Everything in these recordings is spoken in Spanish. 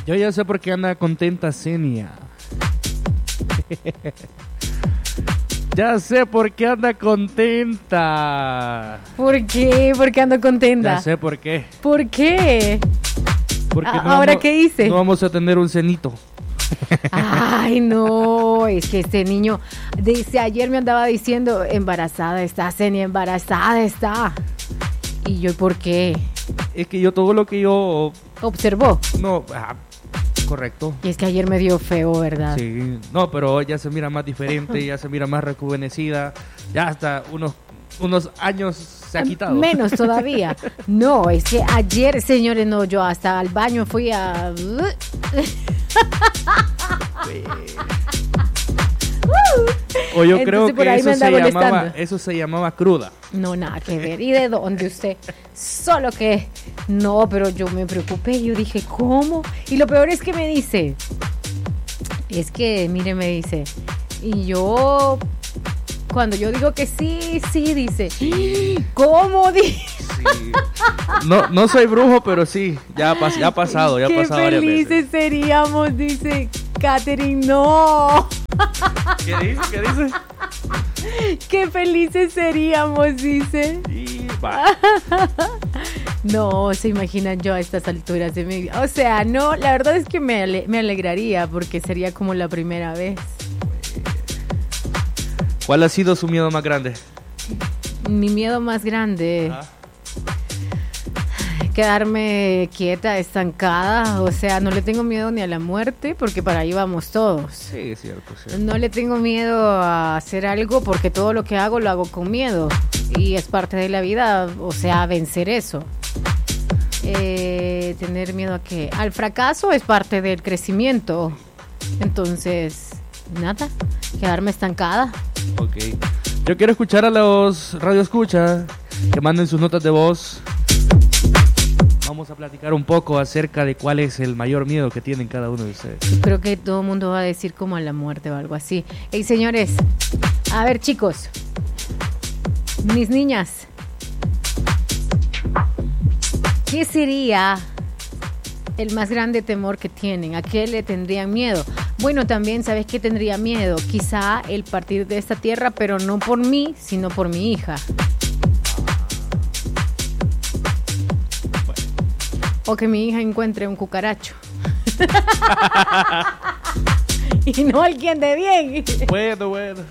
Yo ya sé por qué anda contenta Senia. Ya sé por qué anda contenta. ¿Por qué? ¿Por qué ando contenta? Ya sé por qué. ¿Por qué? Porque ¿Ahora qué hice? No vamos a tener un cenito. Ay, no, es que este niño, dice, ayer me andaba diciendo, embarazada está, Senia, embarazada está. Y yo, ¿por qué? Es que yo todo lo que yo... Observó. No, correcto. Y es que ayer me dio feo, ¿verdad? Sí, no, pero ya se mira más diferente, ya se mira más rejuvenecida, ya hasta unos años se ha quitado. Menos todavía. No, es que ayer, señores, no, yo hasta al baño fui a... O yo Entonces, creo por que ahí me anda molestando. eso se llamaba cruda. No, nada que ver. ¿Y de dónde usted? Solo que... No, pero yo me preocupé. Yo dije, ¿cómo? Y lo peor es que me dice... Es que, mire, me dice... Y yo... Cuando yo digo que sí, dice... ¿Cómo? Sí. No soy brujo, pero sí. Ya ha pasado varias veces. Qué felices seríamos, dice Katherine. No. ¿Qué dice? Qué felices seríamos, dice. Y va. No, se imaginan yo a estas alturas de mi vida. O sea, no, la verdad es que me alegraría porque sería como la primera vez. ¿Cuál ha sido su miedo más grande? Mi miedo más grande... Quedarme quieta, estancada. O sea, no le tengo miedo ni a la muerte porque para ahí vamos todos. Sí, es cierto. No le tengo miedo a hacer algo porque todo lo que hago lo hago con miedo. Y es parte de la vida, o sea, vencer eso. Tener miedo a qué? Al fracaso es parte del crecimiento. Entonces, nada, quedarme estancada. Ok. Yo quiero escuchar a los radioescuchas que manden sus notas de voz. Vamos a platicar un poco acerca de cuál es el mayor miedo que tienen cada uno de ustedes. Yo creo que todo el mundo va a decir como a la muerte o algo así. Hey, señores, a ver, chicos, mis niñas, ¿qué sería el más grande temor que tienen? ¿A qué le tendrían miedo? Bueno, también, ¿sabes qué tendría miedo? Quizá el partir de esta tierra, pero no por mí, sino por mi hija. O que mi hija encuentre un cucaracho. Y no alguien de bien. Bueno.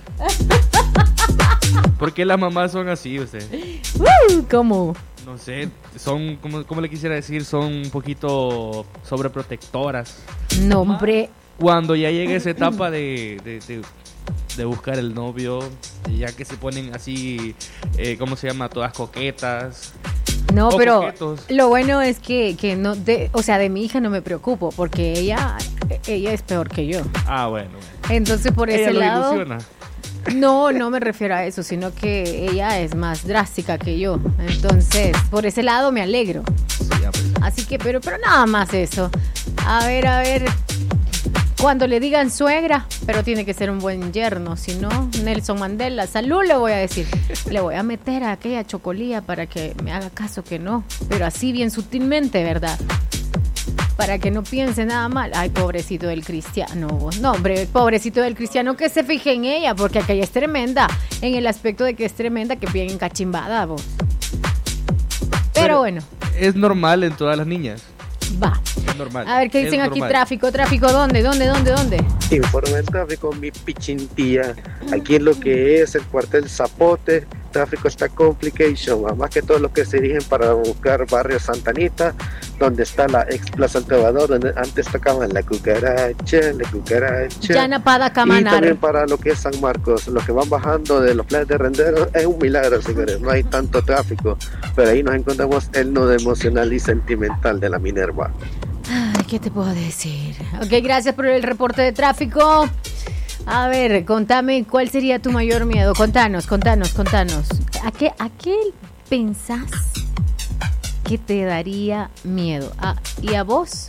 ¿Por qué las mamás son así, usted? ¿Cómo? No sé, son, ¿cómo le quisiera decir? Son un poquito sobreprotectoras. No, hombre. Cuando ya llega esa etapa de buscar el novio, ya que se ponen así, ¿cómo se llama? Todas coquetas. No, pero coquetos. Lo bueno es que no, o sea, de mi hija no me preocupo porque ella es peor que yo. Ah, bueno. Entonces por ese ¿Ella lado. lo ilusiona? No me refiero a eso, sino que ella es más drástica que yo. Entonces, por ese lado me alegro. Sí, ya pues. Así que, pero nada más eso. A ver. Cuando le digan suegra, pero tiene que ser un buen yerno, si no, Nelson Mandela, salud le voy a decir. Le voy a meter a aquella chocolía para que me haga caso que no, pero así bien sutilmente, ¿verdad? Para que no piense nada mal. Ay, pobrecito del cristiano. No, hombre, pobrecito del cristiano que se fije en ella, porque aquella es tremenda, en el aspecto de que es tremenda, que bien encachimbada, vos. Pero bueno. Es normal en todas las niñas. Va. Es normal. A ver, ¿qué dicen aquí? Tráfico, ¿dónde? Informe del tráfico, mi pichintía. Aquí en lo que es el cuartel Zapote, tráfico está complication, más que todo lo que se dirigen para buscar barrio Santa Anita, donde está la ex Plaza El Trovador, donde antes tocaban la cucaracha. Yanapada Y Camanar. también para lo que es San Marcos, los que van bajando de los planes de Renderos, es un milagro, señores, no hay tanto tráfico, pero ahí nos encontramos el nudo emocional y sentimental de la Minerva. Ay, ¿qué te puedo decir? Ok, gracias por el reporte de tráfico. A ver, contame, ¿cuál sería tu mayor miedo? Contanos. ¿A qué pensás que te daría miedo? ¿Y a vos?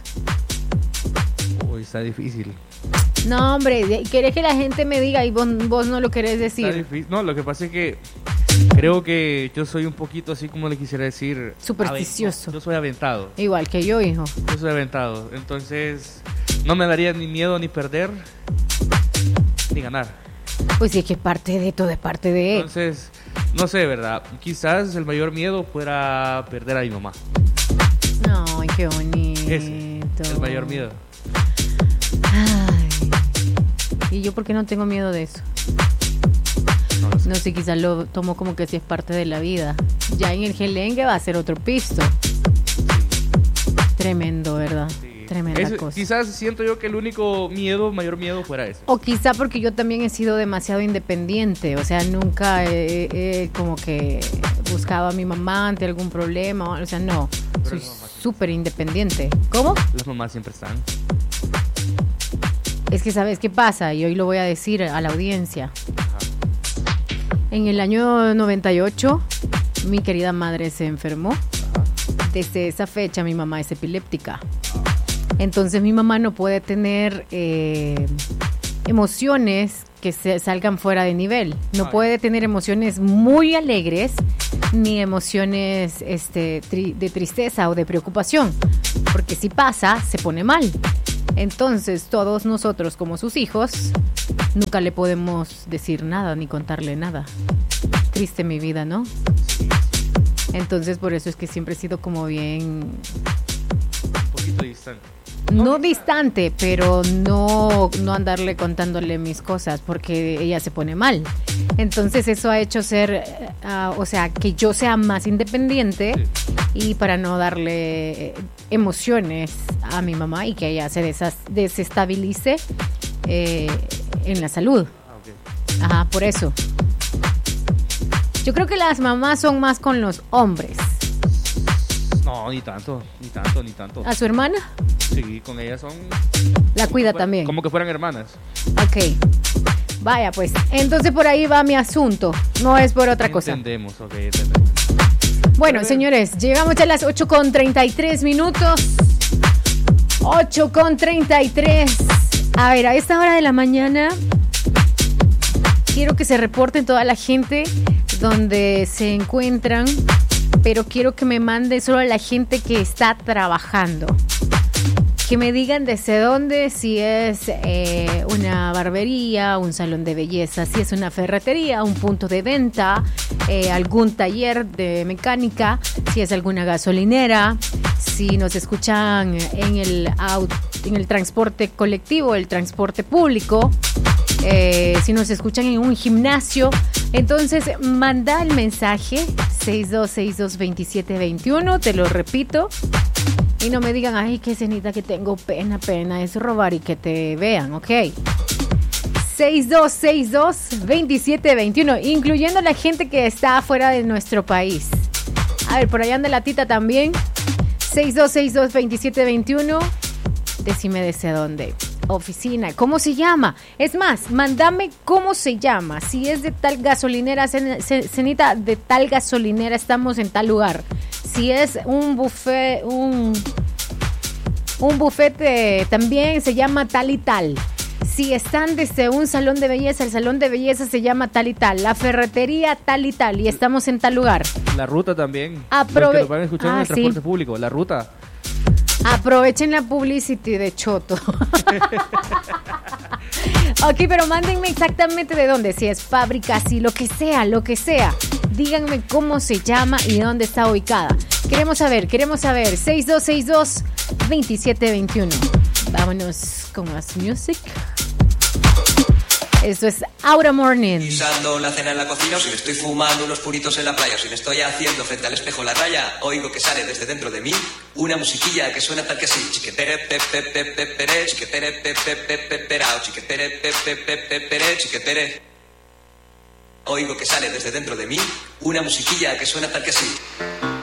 Uy, está difícil. No, hombre, ¿querés que la gente me diga y vos no lo querés decir? Está difícil. No, lo que pasa es que Creo que yo soy un poquito así como le quisiera decir... Supersticioso. Yo soy aventado. Igual que yo, hijo. Yo soy aventado. Entonces, no me daría ni miedo ni perder, ni ganar. Pues sí, es que es parte de todo, es parte de... Entonces, no sé, ¿verdad? Quizás el mayor miedo fuera perder a mi mamá. Ay, qué bonito. Ese, el mayor miedo. Ay. ¿Y yo por qué no tengo miedo de eso? No lo sé. No sé, quizás lo tomo como que si es parte de la vida. Ya en el gelengue va a ser otro pisto. Tremendo, ¿verdad? Sí. Tremenda cosa. Quizás siento yo que el único miedo, mayor miedo fuera ese. O quizá porque yo también he sido demasiado independiente. O sea, nunca como que buscaba a mi mamá ante algún problema. O sea, no. Soy súper independiente. ¿Cómo? Las mamás siempre están. Es que ¿sabes qué pasa? Y hoy lo voy a decir a la audiencia. Ajá. En el año 98, mi querida madre se enfermó. Ajá. Desde esa fecha mi mamá es epiléptica. Entonces mi mamá no puede tener emociones que se salgan fuera de nivel. No puede tener emociones muy alegres ni emociones de tristeza o de preocupación. Porque si pasa, se pone mal. Entonces todos nosotros como sus hijos nunca le podemos decir nada ni contarle nada. Triste mi vida, ¿no? Entonces por eso es que siempre he sido como bien... Un poquito distante. No distante, pero no andarle contándole mis cosas porque ella se pone mal. Entonces eso ha hecho ser, o sea, que yo sea más independiente y para no darle emociones a mi mamá y que ella se desestabilice en la salud. Okay. Ajá, por eso. Yo creo que las mamás son más con los hombres. No, ni tanto. ¿A su hermana? Sí, con ellas son... La cuida también. Como que fueran hermanas. Ok. Vaya, pues. Entonces por ahí va mi asunto. No es por otra cosa. Entendemos, ok, entendemos. Bueno, señores, llegamos a las 8:33 minutos. 8:33. A ver, a esta hora de la mañana quiero que se reporten toda la gente donde se encuentran, pero quiero que me mande solo a la gente que está trabajando. Que me digan desde dónde, si es una barbería, un salón de belleza, si es una ferretería, un punto de venta, algún taller de mecánica, si es alguna gasolinera, si nos escuchan en el transporte colectivo, el transporte público, si nos escuchan en un gimnasio. Entonces, manda el mensaje 62622721, te lo repito. Y no me digan, ay, qué cenita que tengo, pena, es robar y que te vean, ¿ok? 62622721, incluyendo la gente que está fuera de nuestro país. A ver, por allá anda la tita también. 62622721, decime desde dónde. Oficina, ¿cómo se llama? Es más, mándame cómo se llama. Si es de tal gasolinera, cenita, de tal gasolinera, estamos en tal lugar. Si es un buffet, un bufete también se llama tal y tal. Si están desde un salón de belleza, el salón de belleza se llama tal y tal. La ferretería tal y tal. Y estamos en tal lugar. La ruta también. Los que nos van a escuchar en el transporte público. La ruta. Aprovechen la publicity de Choto. Ok, pero mándenme exactamente de dónde. Si es fábrica, si lo que sea. Díganme cómo se llama y dónde está ubicada. Queremos saber. 62622721. Vámonos con más music. Esto es Aura Morning. Guisando la cena en la cocina, o si me estoy fumando unos puritos en la playa, o si me estoy haciendo frente al espejo la raya, oigo que sale desde dentro de mí una musiquilla que suena tal que así. Chiquetere pepe pepe pere, chiquetere pepe pepe perao, chiquetere pepe pepe pere, chiquetere. Oigo que sale desde dentro de mí una musiquilla que suena tal que así.